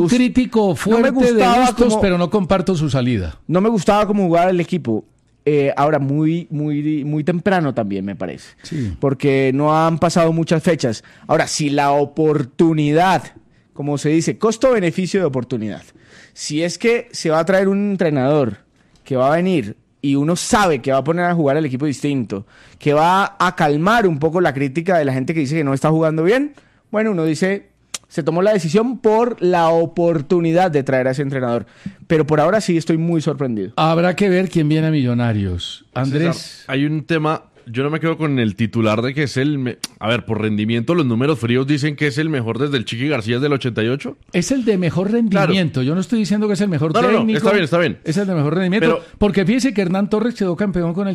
crítico fuerte de Bustos, pero no comparto su salida. No me gustaba cómo jugaba el equipo. Ahora muy temprano también me parece. Sí. Porque no han pasado muchas fechas. Ahora, si la oportunidad, como se dice, costo-beneficio de oportunidad. Si es que se va a traer un entrenador que va a venir y uno sabe que va a poner a jugar al equipo distinto, que va a calmar un poco la crítica de la gente que dice que no está jugando bien, bueno, uno dice, se tomó la decisión por la oportunidad de traer a ese entrenador. Pero por ahora sí estoy muy sorprendido. Habrá que ver quién viene a Millonarios. Andrés. César, hay un tema, yo no me quedo con el titular de que es a ver, por rendimiento, los números fríos dicen que es el mejor desde el Chiqui García del 88. Es el de mejor rendimiento. Claro. Yo no estoy diciendo que es el mejor técnico. No, está bien. Es el de mejor rendimiento. Porque fíjese que Hernán Torres quedó campeón con el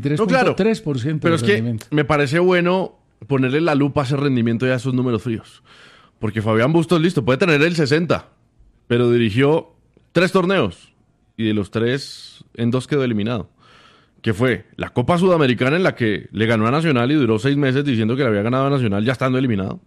53.3% pero de rendimiento. Que me parece bueno ponerle la lupa a ese rendimiento y a esos números fríos. Porque Fabián Bustos, listo, puede tener el 60, pero dirigió 3 torneos y de los 3, en 2 quedó eliminado. Que fue la Copa Sudamericana en la que le ganó a Nacional y duró 6 meses diciendo que le había ganado a Nacional ya estando eliminado.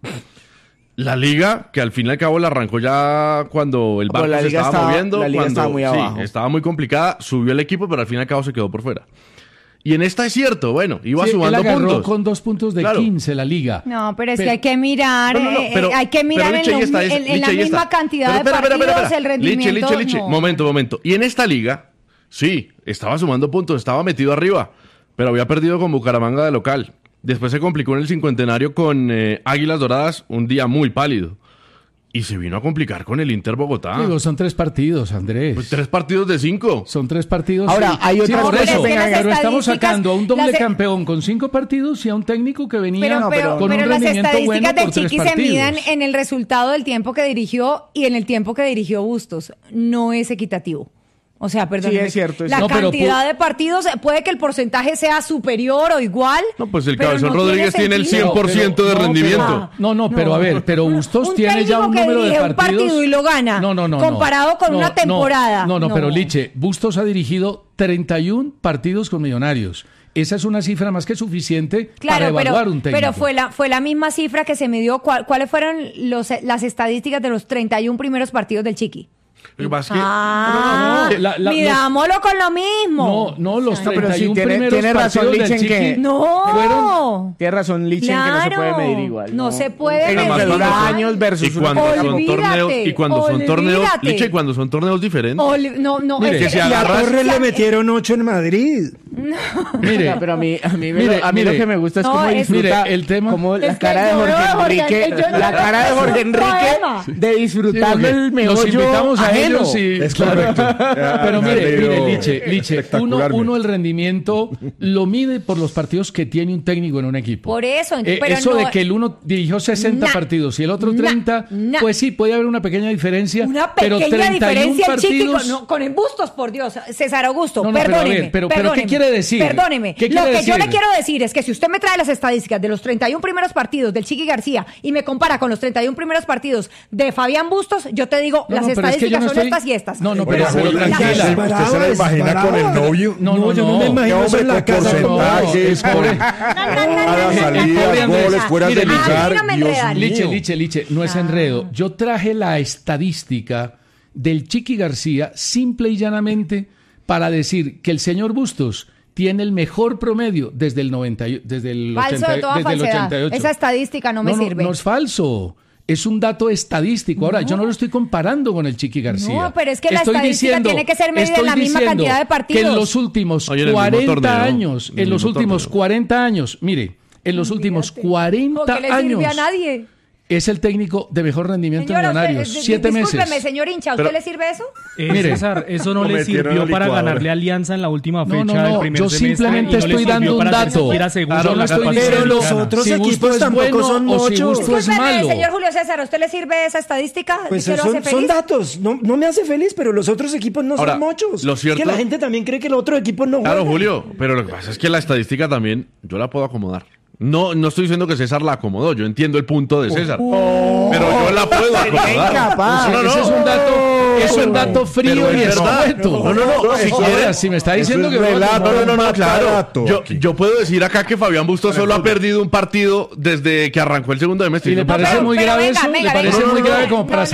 La Liga, que al fin y al cabo la arrancó ya cuando el barco se estaba moviendo. La Liga estaba muy abajo. Sí, estaba muy complicada, subió el equipo, pero al fin y al cabo se quedó por fuera. Y en esta es cierto, bueno, iba sumando él agarró puntos. Con 2 puntos de 15 la Liga. No, pero es que hay que mirar, hay que mirar en la misma cantidad de partidos el rendimiento. Liche. No. Momento. Y en esta Liga, sí, estaba sumando puntos, estaba metido arriba, pero había perdido con Bucaramanga de local. Después se complicó en el cincuentenario con Águilas Doradas, un día muy pálido. Y se vino a complicar con el Inter Bogotá. Digo, son 3 partidos, Andrés. Pues 3 partidos de 5. Son 3 partidos. Ahora, hay otra por eso. Pero estamos sacando a un doble las campeón con 5 partidos y a un técnico que venía con un las rendimiento estadísticas bueno del por 3 Chiqui partidos. se midan en el resultado del tiempo que dirigió y en el tiempo que dirigió Bustos. No es equitativo. O sea, perdón. Sí, es cierto. La cantidad de partidos, puede que el porcentaje sea superior o igual. No, pues el Cabezón Rodríguez tiene el 100% de rendimiento. Pero a ver, pero Bustos tiene ya un número de partidos. Un partido y lo gana. Comparado con una temporada. Pero Liche, Bustos ha dirigido 31 partidos con Millonarios. Esa es una cifra más que suficiente para evaluar un técnico. Pero fue la misma cifra que se midió. ¿Cuáles fueron las estadísticas de los 31 primeros partidos del Chiqui? Lo que pasa es que midámoslo con lo mismo. No, los 31 primeros tiene razón partidos del Chiqui. Tiene razón Lichen, que no se puede medir igual. No se puede medir años versus y cuando son torneos, Liche, cuando son torneos diferentes. Que si a Torres le metieron 8 en Madrid. Mire, pero a mí lo que me gusta es cómo disfruta el tema, como la cara de Jorge Enrique, la cara de Jorge Enrique de disfrutar del meollo. Los invitamos a ajeno. ellos y es correcto. Pero mire, Liche, uno el rendimiento lo mide por los partidos que tiene un técnico en un equipo. Por eso, pero eso de que el uno dirigió 60 partidos y el otro 30, pues sí, puede haber una pequeña diferencia. Una pequeña pero 31 diferencia partidos... Chiqui con el Bustos, por Dios. César Augusto, perdóneme. Pero ¿qué quiere decir? Perdóneme. Lo que yo le quiero decir es que si usted me trae las estadísticas de los 31 primeros partidos del Chiqui García y me compara con los 31 primeros partidos de Fabián Bustos, yo te digo, las estadísticas son estas y estas. Pero tranquila. ¿Usted se la imagina con el novio? No, yo no me imagino eso en la casa. Porcentajes, a la salida, goles, fuera de lugar. Liche, no es enredo. Yo traje la estadística del Chiqui García simple y llanamente para decir que el señor Bustos tiene el mejor promedio desde el 88. Esa estadística no me sirve. No es falso. Es un dato estadístico. Ahora, yo no lo estoy comparando con el Chiqui García. No, pero es que la estadística tiene que ser medida en la misma cantidad de partidos. Que en los últimos 40 años, en los últimos 40 años, mire, en los últimos 40 años... ¿No le sirve a nadie? Es el técnico de mejor rendimiento en Millonarios. 7 meses. Discúlpeme, señor hincha, ¿a usted le sirve eso? Mire, César, eso no le sirvió para ganarle a Alianza en la última fecha del primer yo semestre. simplemente estoy dando un dato. Yo no estoy diciendo los otros equipos tampoco son muchos. Discúlpeme, señor Julio César, ¿a usted le sirve esa estadística? Pues son datos. No me hace feliz, pero los otros equipos no son muchos. Es que la gente también cree que el otro equipo no juega. Claro, Julio, pero lo que pasa es que la estadística también yo la puedo acomodar. No estoy diciendo que César la acomodó, yo entiendo el punto de César, pero yo la puedo acomodar. Ese es un dato frío y escueto. Si me está diciendo que claro. Yo puedo decir acá que Fabián Bustos solo ha perdido un partido desde que arrancó el segundo semestre. ¿Y le parece muy grave eso? ¿Le parece muy grave como para